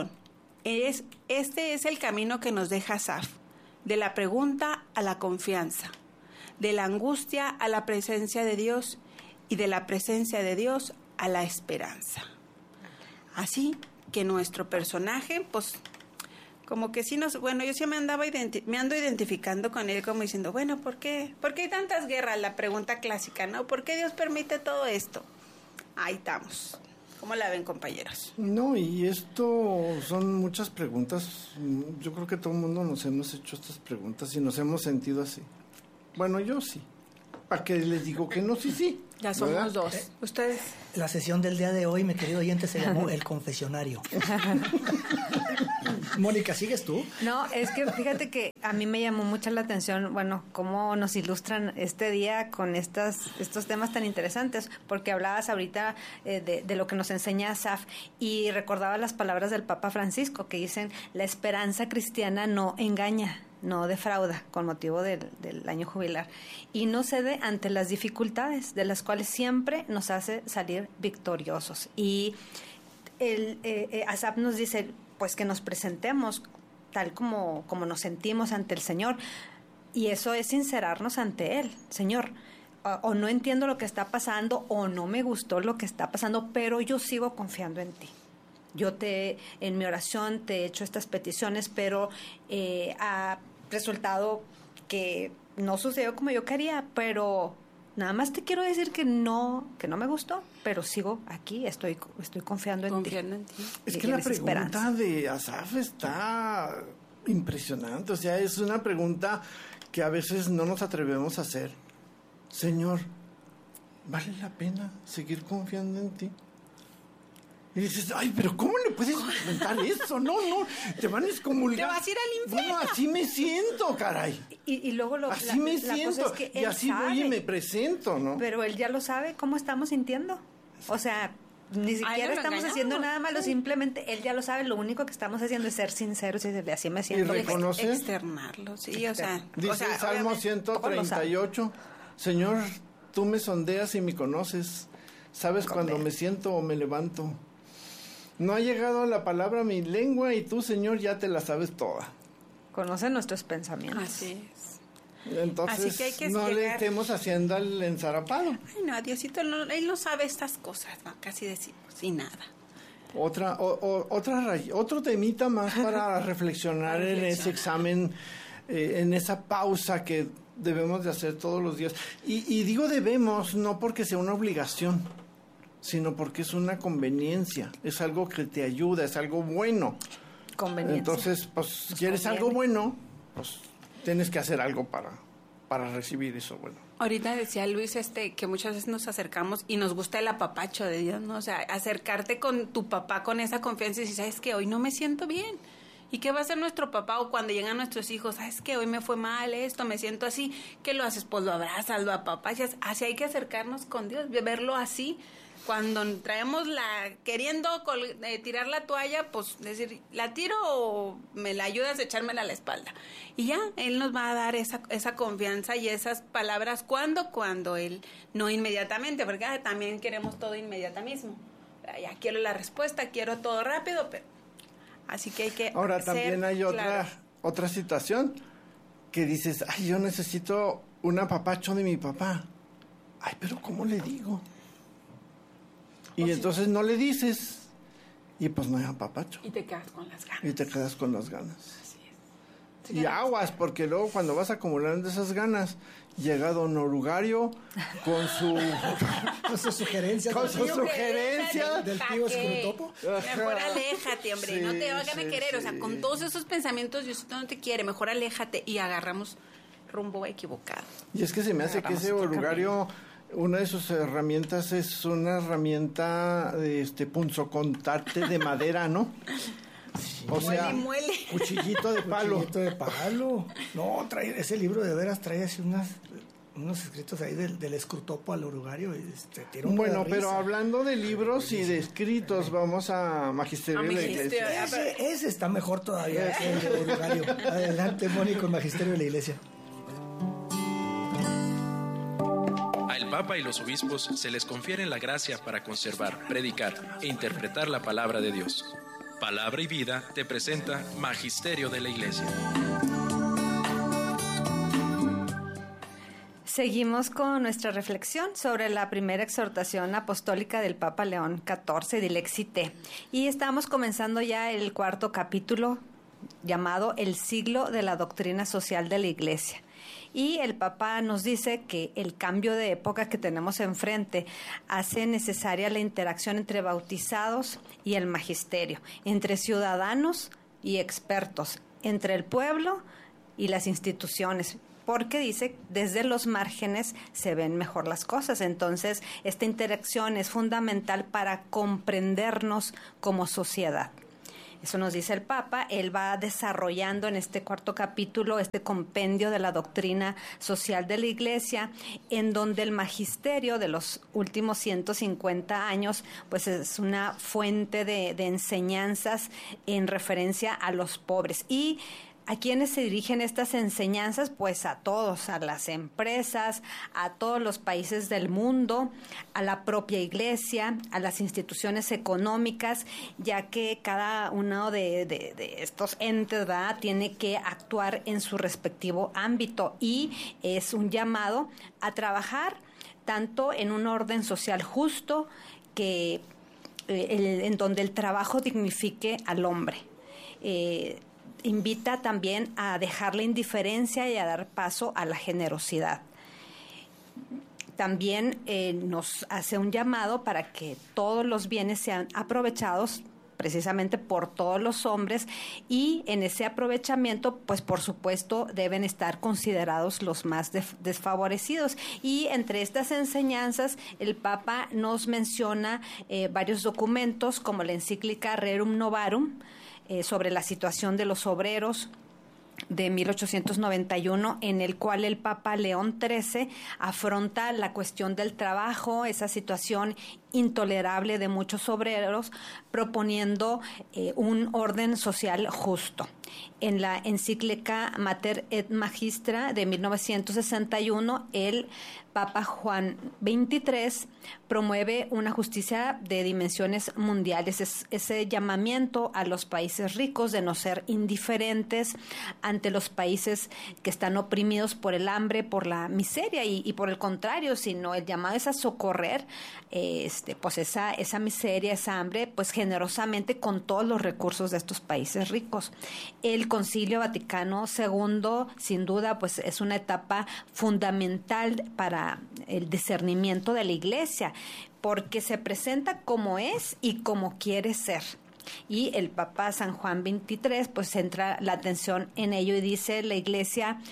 este es el camino que nos deja Asaf. De la pregunta a la confianza, de la angustia a la presencia de Dios y de la presencia de Dios a la esperanza. Así que nuestro personaje, pues, como que sí yo sí me ando identificando con él, como diciendo, bueno, ¿por qué hay tantas guerras? La pregunta clásica, ¿no? ¿Por qué Dios permite todo esto? Ahí estamos. ¿Cómo la ven, compañeros? No, y esto son muchas preguntas. Yo creo que todo el mundo nos hemos hecho estas preguntas y nos hemos sentido así. Bueno, yo sí. ¿para qué les digo que no? Sí. Ya somos ¿verdad? dos. Ustedes. La sesión del día de hoy, mi querido oyente, se llamó El Confesionario. Mónica, ¿sigues tú? No, es que fíjate que a mí me llamó mucho la atención, bueno, cómo nos ilustran este día con estos temas tan interesantes, porque hablabas ahorita de lo que nos enseña Asaf y recordaba las palabras del Papa Francisco que dicen, la esperanza cristiana no engaña, no defrauda con motivo del año jubilar y no cede ante las dificultades de las cuales siempre nos hace salir victoriosos. Y Asaf nos dice pues que nos presentemos tal como nos sentimos ante el Señor, y eso es sincerarnos ante Él. Señor, o no entiendo lo que está pasando o no me gustó lo que está pasando, pero yo sigo confiando en ti. Yo en mi oración te he hecho estas peticiones, pero ha resultado que no sucedió como yo quería, pero nada más te quiero decir que no me gustó, pero sigo aquí, estoy confiando en ti. Es que la pregunta de Asaf está impresionante, o sea, es una pregunta que a veces no nos atrevemos a hacer. Señor, ¿vale la pena seguir confiando en ti? Y dices, ay, pero ¿cómo le puedes preguntar eso? No, te van a excomulgar. Te vas a ir al infierno. Bueno, así me siento, caray. Y luego así me siento, cosa es que y así sabe, voy y me presento, ¿no? Pero él ya lo sabe cómo estamos sintiendo. O sea, ni siquiera estamos haciendo nada malo, simplemente él ya lo sabe, lo único que estamos haciendo es ser sinceros y decirle, así me siento. Y reconocer. Externarlo, sí, o sea. Dice Salmo 138, Señor, tú me sondeas y me conoces, sabes cuando me siento o me levanto. No ha llegado la palabra a mi lengua y tú, Señor, ya te la sabes toda. Conoce nuestros pensamientos. Así es. Entonces, así que hay que no llegar... le estemos haciendo el ensarapado. Ay, no, Diosito, él no sabe estas cosas, ¿no? Casi decimos, y nada. Otro temita más para reflexionar en ese examen, en esa pausa que debemos de hacer todos los días. Y digo debemos, no porque sea una obligación, sino porque es una conveniencia, es algo que te ayuda, es algo bueno. Conveniencia. Entonces, pues, si quieres algo bueno, pues tienes que hacer algo para recibir eso bueno. Ahorita decía Luis que muchas veces nos acercamos y nos gusta el apapacho de Dios, ¿no? O sea, acercarte con tu papá con esa confianza y decir, ¿sabes qué? Hoy no me siento bien. ¿Y qué va a hacer nuestro papá? O cuando llegan nuestros hijos, ¿sabes qué? Hoy me fue mal esto, me siento así. ¿Qué lo haces? Pues lo abrazas, lo apapachas. Así hay que acercarnos con Dios, verlo así. Cuando traemos queriendo tirar la toalla, pues decir, ¿la tiro o me la ayudas a echármela a la espalda? Y ya, Él nos va a dar esa confianza y esas palabras. Cuando Él, no inmediatamente, porque también queremos todo inmediatamismo. Ya quiero la respuesta, quiero todo rápido, pero así que hay que ahora también hay otra situación que dices, ay, yo necesito un apapacho de mi papá. Ay, pero ¿cómo le digo? Y entonces no le dices, y pues no hay apapacho. Y te quedas con las ganas. Así es. Y aguas, porque luego cuando vas acumulando esas ganas, llega don Orugario con su sugerencia. Con su sugerencia del tío Escrutopo. Mejor aléjate, hombre, sí, no te vayan a querer. O sea, con todos esos pensamientos, Diosito no te quiere, mejor aléjate y agarramos rumbo equivocado. Y es que se me hace que ese Orugario... Una de sus herramientas es una herramienta de punzocontarte de madera, ¿no? Sí, o sea, muele. Cuchillito de palo. Cuchillito de palo. No, ese libro de veras trae así unos escritos ahí del Escrutopo al Orugario. Bueno, pero hablando de libros y de escritos, vamos a Magisterio de la Iglesia. Ese está mejor todavía que el de Orugario. Adelante, Mónico, el Magisterio de la Iglesia. Al Papa y los obispos se les confiere la gracia para conservar, predicar e interpretar la palabra de Dios. Palabra y Vida te presenta Magisterio de la Iglesia. Seguimos con nuestra reflexión sobre la primera exhortación apostólica del Papa León XIV, Dilexite. Y estamos comenzando ya el cuarto capítulo llamado El siglo de la doctrina social de la Iglesia. Y el Papa nos dice que el cambio de época que tenemos enfrente hace necesaria la interacción entre bautizados y el magisterio, entre ciudadanos y expertos, entre el pueblo y las instituciones. porque dice, desde los márgenes se ven mejor las cosas. Entonces, esta interacción es fundamental para comprendernos como sociedad. Eso nos dice el Papa. Él va desarrollando en este 4º capítulo este compendio de la doctrina social de la Iglesia, en donde el magisterio de los últimos 150 años pues es una fuente de enseñanzas en referencia a los pobres. ¿Y a quiénes se dirigen estas enseñanzas? Pues a todos, a las empresas, a todos los países del mundo, a la propia Iglesia, a las instituciones económicas, ya que cada uno de estos entes, ¿verdad?, tiene que actuar en su respectivo ámbito, y es un llamado a trabajar tanto en un orden social justo, que en donde el trabajo dignifique al hombre. Invita también a dejar la indiferencia y a dar paso a la generosidad. También nos hace un llamado para que todos los bienes sean aprovechados precisamente por todos los hombres, y en ese aprovechamiento, pues por supuesto, deben estar considerados los más desfavorecidos. Y entre estas enseñanzas, el Papa nos menciona varios documentos, como la encíclica Rerum Novarum, sobre la situación de los obreros, de 1891, en el cual el Papa León XIII afronta la cuestión del trabajo, esa situación intolerable de muchos obreros, proponiendo un orden social justo. En la encíclica Mater et Magistra de 1961, el Papa Juan XXIII promueve una justicia de dimensiones mundiales. Ese llamamiento a los países ricos de no ser indiferentes ante los países que están oprimidos por el hambre, por la miseria, y por el contrario, sino el llamado es a socorrer pues esa miseria, esa hambre, pues generosamente con todos los recursos de estos países ricos. El Concilio Vaticano II, sin duda, pues es una etapa fundamental para el discernimiento de la Iglesia, porque se presenta como es y como quiere ser. Y el Papa San Juan XXIII pues centra la atención en ello y dice: la Iglesia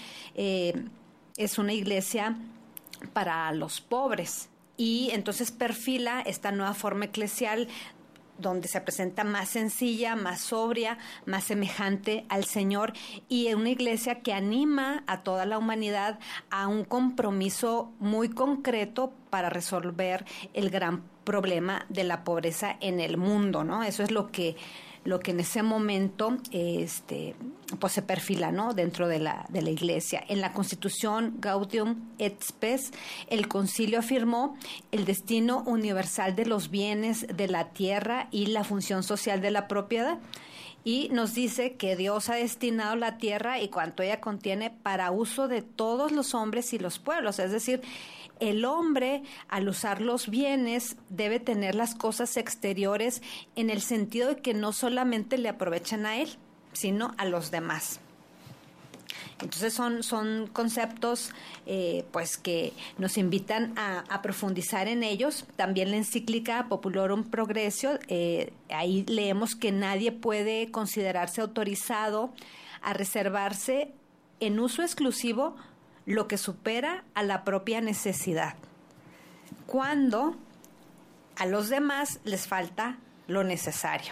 es una Iglesia para los pobres. Y entonces perfila esta nueva forma eclesial, donde se presenta más sencilla, más sobria, más semejante al Señor, y una Iglesia que anima a toda la humanidad a un compromiso muy concreto para resolver el gran problema de la pobreza en el mundo, ¿no? Eso es lo que en ese momento pues se perfila, ¿no?, dentro de la Iglesia. En la Constitución Gaudium et Spes, el concilio afirmó el destino universal de los bienes de la tierra y la función social de la propiedad. Y nos dice que Dios ha destinado la tierra y cuanto ella contiene para uso de todos los hombres y los pueblos. Es decir, el hombre, al usar los bienes, debe tener las cosas exteriores en el sentido de que no solamente le aprovechan a él, sino a los demás. Entonces son conceptos pues que nos invitan a profundizar en ellos. También la encíclica Populorum Progressio, ahí leemos que nadie puede considerarse autorizado a reservarse en uso exclusivo lo que supera a la propia necesidad, cuando a los demás les falta lo necesario.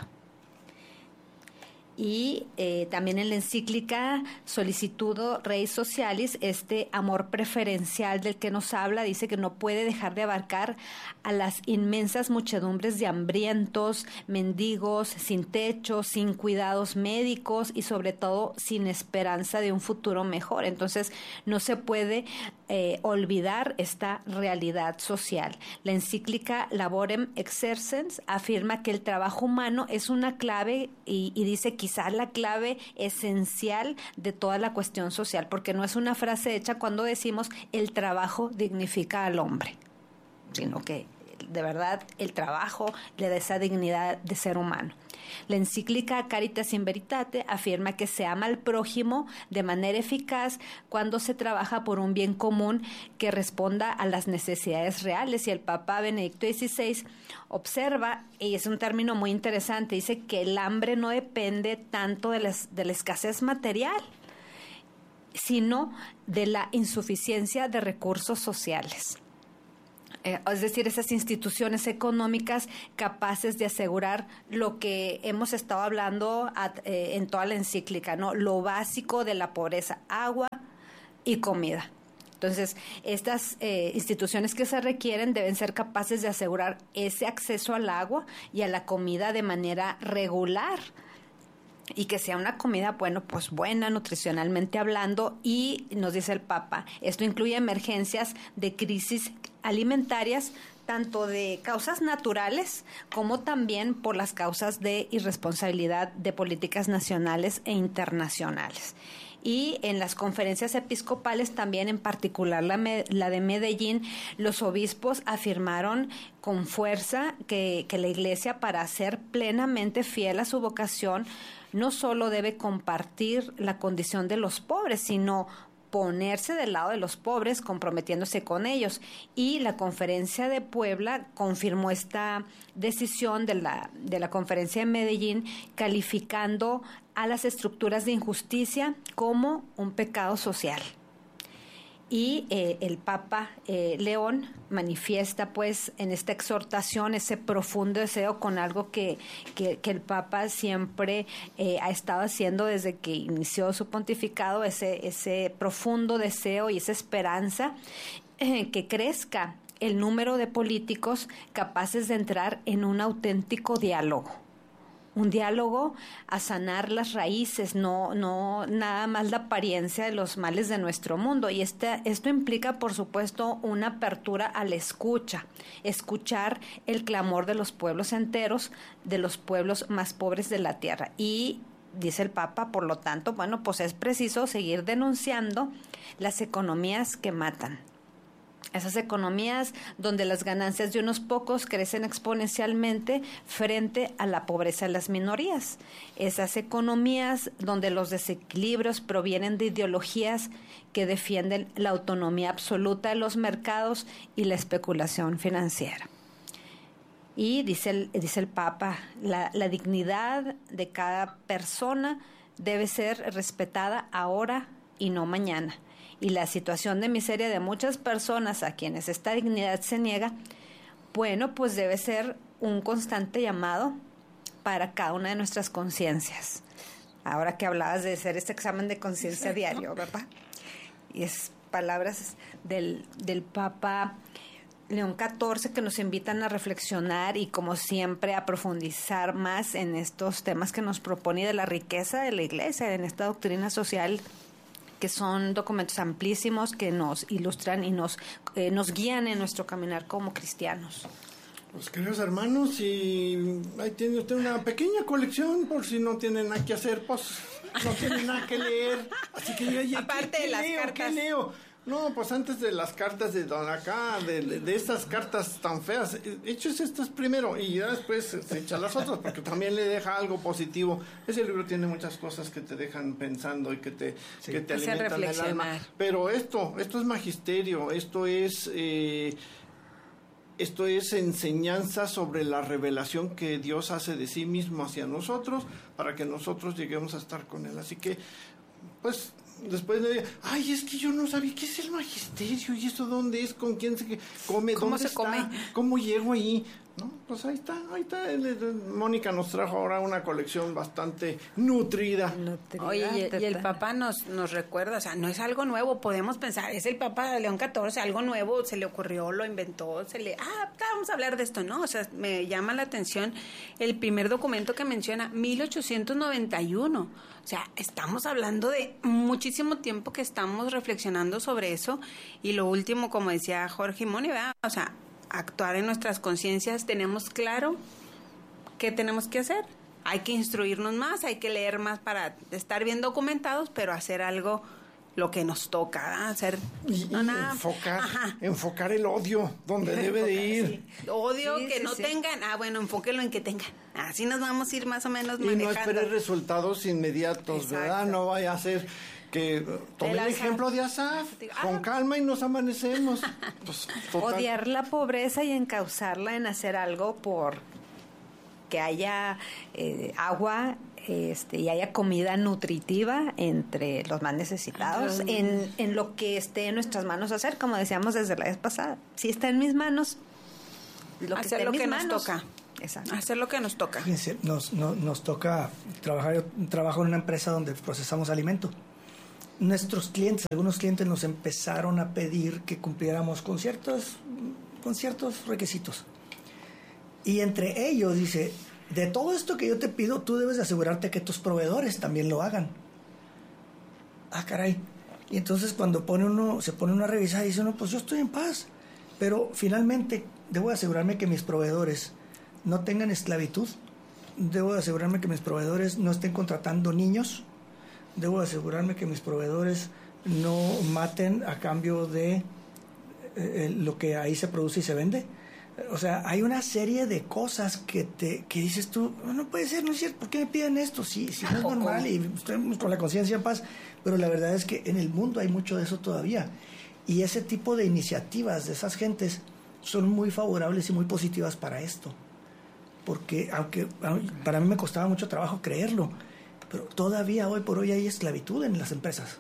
Y también en la encíclica Solicitudo Rei Socialis, este amor preferencial del que nos habla, dice que no puede dejar de abarcar a las inmensas muchedumbres de hambrientos, mendigos, sin techo, sin cuidados médicos y sobre todo sin esperanza de un futuro mejor. Entonces no se puede olvidar esta realidad social. La encíclica Laborem Exercens afirma que el trabajo humano es una clave y dice quizás la clave esencial de toda la cuestión social, porque no es una frase hecha cuando decimos el trabajo dignifica al hombre, sino que de verdad el trabajo le da esa dignidad de ser humano. La encíclica Caritas in Veritate afirma que se ama al prójimo de manera eficaz cuando se trabaja por un bien común que responda a las necesidades reales. Y el Papa Benedicto XVI observa, y es un término muy interesante, dice que el hambre no depende tanto de la escasez material, sino de la insuficiencia de recursos sociales. Es decir, esas instituciones económicas capaces de asegurar lo que hemos estado hablando en toda la encíclica, ¿no? Lo básico de la pobreza, agua y comida. Entonces, estas instituciones que se requieren deben ser capaces de asegurar ese acceso al agua y a la comida de manera regular, y que sea una comida, bueno, pues buena nutricionalmente hablando. Y nos dice el Papa, esto incluye emergencias de crisis alimentarias, tanto de causas naturales como también por las causas de irresponsabilidad de políticas nacionales e internacionales. Y en las conferencias episcopales también, en particular la de Medellín, los obispos afirmaron con fuerza que la Iglesia, para ser plenamente fiel a su vocación, no solo debe compartir la condición de los pobres, sino ponerse del lado de los pobres, comprometiéndose con ellos. Y la Conferencia de Puebla confirmó esta decisión de la Conferencia de Medellín, calificando a las estructuras de injusticia como un pecado social. Y el Papa León manifiesta pues en esta exhortación ese profundo deseo, con algo que el Papa siempre ha estado haciendo desde que inició su pontificado, ese profundo deseo y esa esperanza, que crezca el número de políticos capaces de entrar en un auténtico diálogo. Un diálogo a sanar las raíces, no nada más la apariencia de los males de nuestro mundo. Y esto implica, por supuesto, una apertura a la escuchar el clamor de los pueblos enteros, de los pueblos más pobres de la tierra. Y dice el Papa, por lo tanto, bueno, pues es preciso seguir denunciando las economías que matan. Esas economías donde las ganancias de unos pocos crecen exponencialmente frente a la pobreza de las minorías. Esas economías donde los desequilibrios provienen de ideologías que defienden la autonomía absoluta de los mercados y la especulación financiera. Y dice el Papa, la dignidad de cada persona debe ser respetada ahora y no mañana. Y la situación de miseria de muchas personas a quienes esta dignidad se niega, bueno, pues debe ser un constante llamado para cada una de nuestras conciencias. Ahora que hablabas de hacer este examen de conciencia diario, ¿verdad? Y es palabras del Papa León XIV que nos invitan a reflexionar y, como siempre, a profundizar más en estos temas que nos propone, de la riqueza de la Iglesia, en esta doctrina social, que son documentos amplísimos que nos ilustran y nos guían en nuestro caminar como cristianos. Pues, queridos hermanos, y ahí tiene usted una pequeña colección, por si no tienen nada que hacer, pues no tienen nada que leer. Así que yo, aparte de las cartas. ¿Qué leo? No, pues antes de las cartas de don acá, de estas cartas tan feas, échese estas primero y ya después se echa las otras, porque también le deja algo positivo. Ese libro tiene muchas cosas que te dejan pensando y que te alimentan el alma. Pero esto es magisterio, esto es enseñanza sobre la revelación que Dios hace de sí mismo hacia nosotros, para que nosotros lleguemos a estar con Él. Así que, pues, después de, ay, es que yo no sabía qué es el magisterio, y eso dónde es, con quién se come, cómo se come, cómo llego ahí, ¿no? Pues ahí está. Mónica nos trajo ahora una colección bastante nutrida. Oye, y el Papa nos recuerda, o sea, no es algo nuevo, podemos pensar, es el Papa León XIV, algo nuevo, se le ocurrió, lo inventó, vamos a hablar de esto, ¿no? O sea, me llama la atención el primer documento que menciona, 1891, o sea, estamos hablando de muchísimo tiempo que estamos reflexionando sobre eso. Y lo último, como decía Jorge Moni, ¿verdad? O sea, actuar en nuestras conciencias. Tenemos claro qué tenemos que hacer. Hay que instruirnos más, hay que leer más para estar bien documentados, pero hacer algo, lo que nos toca, ¿verdad? Hacer enfocar el odio donde debe de ir. Sí. Odio que no tengan. Bueno, enfóquelo en que tengan. Así nos vamos a ir más o menos manejando. Y no esperes resultados inmediatos. Exacto. ¿Verdad? No vaya a ser que tome el ejemplo de Asaf, con calma y nos amanecemos. Pues, odiar la pobreza y encauzarla en hacer algo por que haya agua y haya comida nutritiva entre los más necesitados en lo que esté en nuestras manos hacer, como decíamos desde la vez pasada. Si está en mis manos, hacer lo que nos toca. Exacto. Hacer lo que nos toca. Fíjense, nos toca trabajar. Yo trabajo en una empresa donde procesamos alimento. Nuestros clientes, algunos clientes nos empezaron a pedir que cumpliéramos con ciertos requisitos. Y entre ellos dice, de todo esto que yo te pido, tú debes de asegurarte que tus proveedores también lo hagan. Ah, caray. Y entonces cuando se pone una revisada y dice uno, pues yo estoy en paz. Pero finalmente debo de asegurarme que mis proveedores no tengan esclavitud. Debo de asegurarme que mis proveedores no estén contratando niños. Debo de asegurarme que mis proveedores no maten a cambio de lo que ahí se produce y se vende. O sea, hay una serie de cosas que dices tú, no puede ser, no es cierto, ¿por qué me piden esto? Si no es normal y estoy con la conciencia en paz. Pero la verdad es que en el mundo hay mucho de eso todavía. Y ese tipo de iniciativas de esas gentes son muy favorables y muy positivas para esto. Porque aunque para mí me costaba mucho trabajo creerlo, pero todavía hoy por hoy hay esclavitud en las empresas.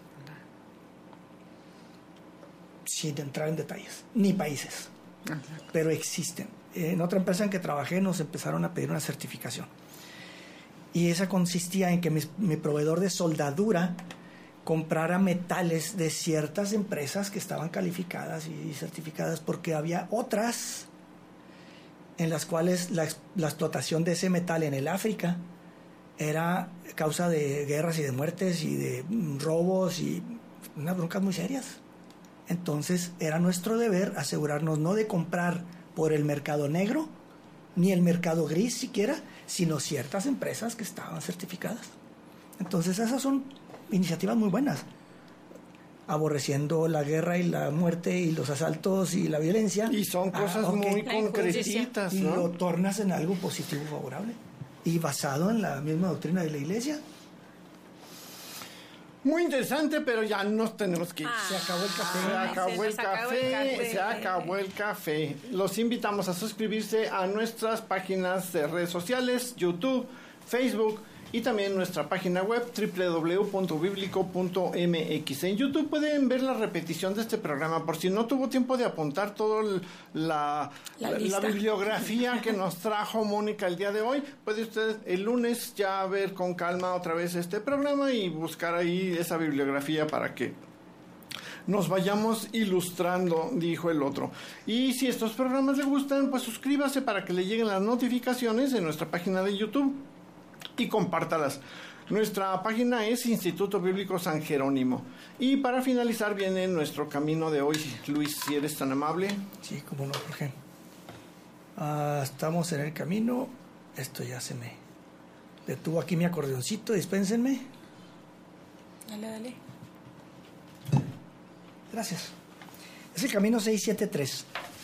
Sin entrar en detalles, ni países. Pero existen. En otra empresa en que trabajé nos empezaron a pedir una certificación. Y esa consistía en que mi proveedor de soldadura comprara metales de ciertas empresas que estaban calificadas y certificadas, porque había otras en las cuales la explotación de ese metal en el África era causa de guerras y de muertes y de robos y unas broncas muy serias. Entonces era nuestro deber asegurarnos no de comprar por el mercado negro ni el mercado gris siquiera, sino ciertas empresas que estaban certificadas. Entonces esas son iniciativas muy buenas, aborreciendo la guerra y la muerte y los asaltos y la violencia. Y son cosas muy concretitas, ¿no? Y lo tornas en algo positivo, favorable y basado en la misma doctrina de la Iglesia. Muy interesante, pero ya nos tenemos que ir. Se acabó el café. Se acabó el café. Los invitamos a suscribirse a nuestras páginas de redes sociales, YouTube, Facebook y también nuestra página web www.biblico.mx. En YouTube pueden ver la repetición de este programa por si no tuvo tiempo de apuntar toda la bibliografía que nos trajo Mónica el día de hoy. Puede usted el lunes ya ver con calma otra vez este programa y buscar ahí esa bibliografía para que nos vayamos ilustrando, dijo el otro. Y si estos programas le gustan, pues suscríbase para que le lleguen las notificaciones en nuestra página de YouTube y compártalas. Nuestra página es Instituto Bíblico San Jerónimo. Y para finalizar viene nuestro camino de hoy. Luis, si eres tan amable. Sí, cómo no, Jorge. Estamos en el camino. Esto ya se me detuvo aquí mi acordeoncito. Dispénsenme. Dale. Gracias. Es el camino 673.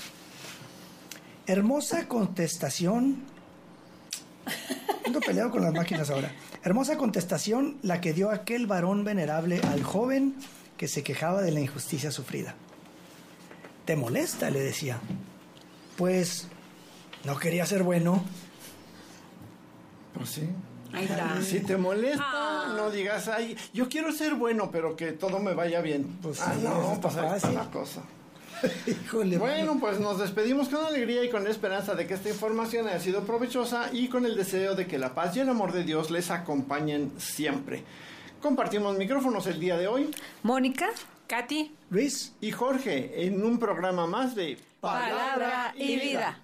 Hermosa contestación. Ando peleado con las máquinas ahora. Hermosa contestación la que dio aquel varón venerable al joven que se quejaba de la injusticia sufrida. ¿Te molesta?, le decía. Pues no quería ser bueno. Pues sí. Ahí está. Si te molesta, no digas, ay, yo quiero ser bueno, pero que todo me vaya bien. Pues sí, no, está pues ahí está fácil. la cosa. Híjole, bueno, pues nos despedimos con alegría y con esperanza de que esta información haya sido provechosa y con el deseo de que la paz y el amor de Dios les acompañen siempre. Compartimos micrófonos el día de hoy. Mónica, Katy, Luis y Jorge en un programa más de Palabra y Vida.